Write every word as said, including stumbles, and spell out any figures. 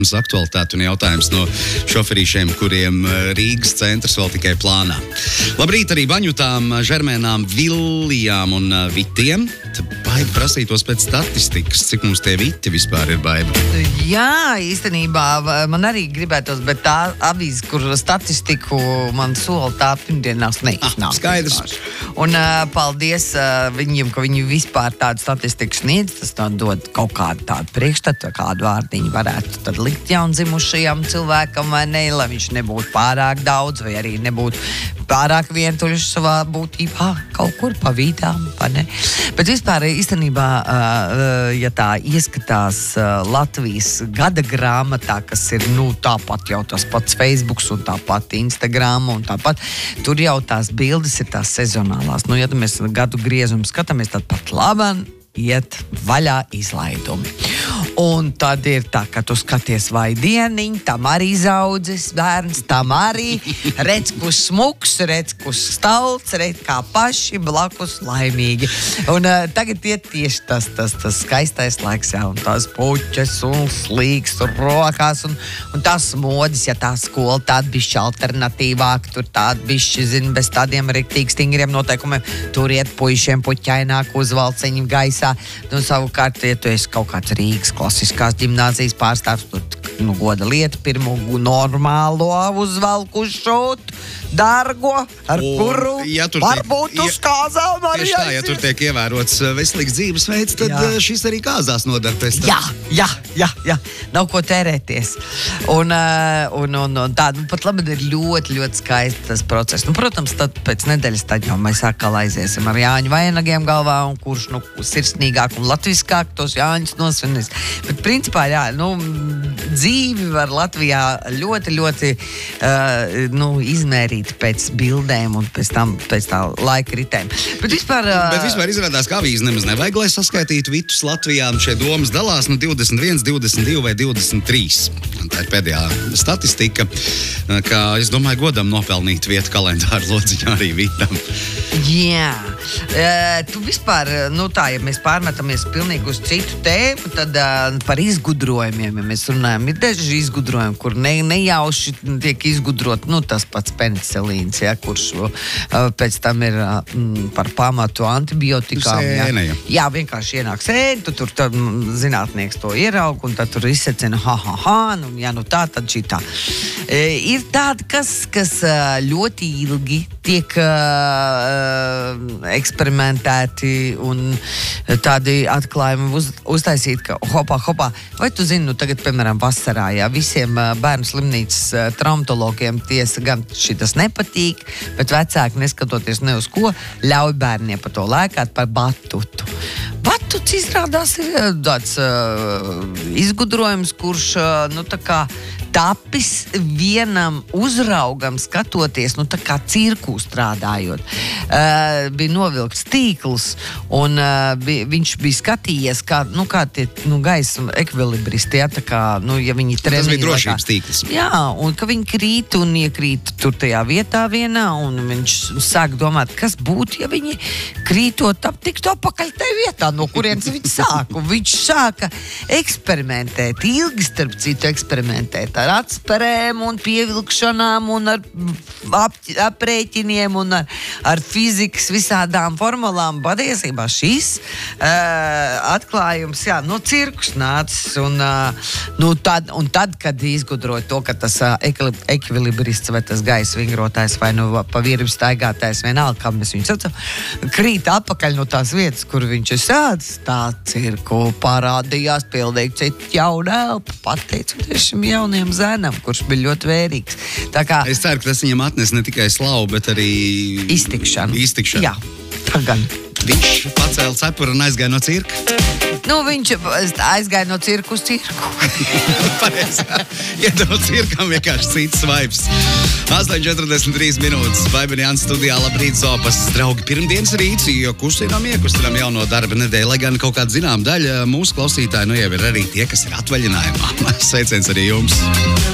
Aktualitāte un jautājums no šoferīšiem, kuriem Rīgas centrs vēl tikai plānā. Labrīt arī Baņutām, Žermēnām, Viljām un Vitiem. Baiba prasītos pēc statistikas, cik mums tie Viti vispār ir, Baiba? Jā, īstenībā man arī gribētos, bet tā avīze, kur statistiku man sola, tā pirmdienās neiznāk. Ah, skaidrs. Un uh, paldies uh, viņiem, ka viņi vispār tādu statistiku sniedz. Tas tā dod kaut kādu tādu priekšstatu, kādu vārdiņu varētu tad likt jaundzimušajam cilvēkam, vai ne, lai viņš nebūtu pārāk daudz, vai arī nebūtu pārāk vientuļš savā būtībā, kaut kur pa vidām, vai ne. Bet vispār īstenībā, uh, ja tā ieskatās uh, Latvijas gada grāmatā, kas ir, nu, tāpat jau tas pats Facebooks un tāpat Instagram un tāpat, tur jau tās bildes ir tās sezonālās. Nu, ja mēs gadu griezumu skatāmies, tad pat labāk iet vaļā izlaidumi. Un tad ir tā, ka tu skaties vai dieniņ, tam arī izaudzis bērns, tam arī redz, kus smuks, redz, kus stalts, redz, kā paši blakus laimīgi. Un uh, tagad iet tieši tas, tas, tas skaistais laiks, jā, un tās puķes un slīgs un rokās, un, un tās modas, ja tā skola tāda bišķi alternatīvāk, tur tāda bišķi, zin, bez tādiem riktīgi stingriem noteikumiem, tur iet puišiem puķaināk uz valceņu gaisā. Nu, savukārt, ja tu esi kaut kāds Rīgas klasiskās ģimnāzijas pārstāvs, tur, nu, goda lieta, pirmo normālo uzvalkušot, dargo, ar un, kuru ja varbūt tiek, uz kāzām arī tieši tā, ja tur tiek ievērots veselīgs dzīvesveids, tad jā. Šis arī kāzās nodara pēc tam. Jā, jā, jā, jā, nav ko tērēties. Un, un, un, un tāda, pat labi ir ļoti, ļoti skaisti tas process. Nu, protams, tad pēc nedēļas tad jau mēs atkal aiziesim ar Jāņu vainagiem galvā, un kurš, nu, sirsnīgāk un latviskāk tos Jāņus nosvinīs. Bet principā, jā, nu, dzīvi var Latvijā ļoti, ļoti, uh, nu, izmērīt pēc bildēm un pēc tam, pēc tā laika ritēm. Bet vispār... Uh, Bet vispār izrādās, ka avīzi nemaz nevajag, lai saskaitītu Vitus Latvijā. Šie domas dalās no divdesmit viens, divdesmit divi vai divdesmit trīs. Tā ir pēdējā statistika, kā, es domāju, godam nopelnīt vietu kalendāru lodziņā arī Vitam. Jā. Uh, tu vispār, nu tā, ja mēs pārmetamies pilnīgi uz citu tēmu, tad uh, par izgudrojumiem, ja mēs runājam, ir daži izgudrojumi, kur ne, nejauši tiek izgudrot, nu tas pats penicilīns, ja, kurš uh, pēc tam ir uh, par pamatu antibiotikām. Sēne, ja. Jā, vienkārši ienāk sēne, tu tur tad, zinātnieks to ieraug, un tad tur izsecina, ha, ha, ha, un ja nu tā, tad šitā. E, ir tādi, kas, kas ļoti ilgi tiek uh, eksperimentēti un tādi atklājumi uz, uztaisīti, ka hopā, hopā. Vai tu zini, nu tagad, piemēram, vasarā, jā, visiem uh, bērnu slimnīcas uh, traumatologiem tiesa gan šitas nepatīk, bet vecāki, neskatoties ne uz ko, ļauj bērniem par to lēkāt par batutu. Batuts izrādās ir tāds uh, izgudrojums, kurš, uh, nu tā kā tapis vienam uzraugam skatoties, nu tā kā cirku strādājot. Uh, bija novilkts tīkls, un uh, bija, viņš bija skatījies, kā, nu, kā tie nu, gaisa ekvilibristi, ja, tā kā, nu, ja viņi trenīja. Tas bija drošības tīkls. Jā, un ka viņi krīt un iekrīt tur tajā vietā vienā, un viņš sāk domāt, kas būtu, ja viņi krītot ap tiktu apakaļ tai vietā, no kurienes viņš sāk. Un viņš sāka eksperimentēt, ilgi starp citu eksperimentēt ar atsperēm un pievilkšanām un ar ap, aprēķiniem un ar, ar fizikas visādām formulām. Patiesībā šis uh, atklājums, jā, no cirkus nācis un, uh, nu, tad, un tad, kad izgudroja to, ka tas uh, ekvilibrists vai tas gaisa vingrotājs vai nu pa virvi staigātājs, vienalga, kā mēs viņu saucam, krīt atpakaļ no tās vietas, kur viņš ir sēdis, tā cirku parādījās pilnīgi citu jaunu elpu, pateicoties šim jauniem zēnam, kurš bija ļoti vērīgs. Tā kā... Es ceru, ka tas viņam atnes ne tikai slavu, bet arī... Iztikšanu. Iztikšanu. Jā, tā gan. Viņš pacēla cepuru un aizgāja no cirka. Nu, viņš aizgāja no cirku uz cirku. Pareizi. Iet no cirkam vienkārši cits vibes. astoņi četrdesmit trīs minūtes. Baiba un Jānis studijā. Labrīt, Zopas draugi. Pirmdienas rīts, jo kustinām iekustinām jauno darba nedēļu. Lai gan kaut kāda zinām daļa mūsu klausītāji, nu jau ir arī tie, kas ir atvaļinājumā. Sveiciens arī jums.